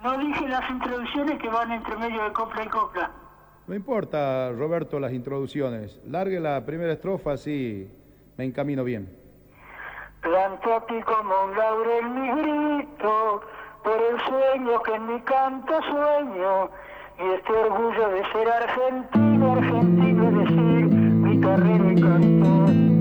No dije las introducciones que van entre medio de copla y copla. No importa, Roberto, las introducciones. Largue la primera estrofa, así me encamino bien. Planto a ti como un laurel mi grito, por el sueño que en mi canto sueño, y este orgullo de ser argentino, argentino es decir, mi carrera y cantor.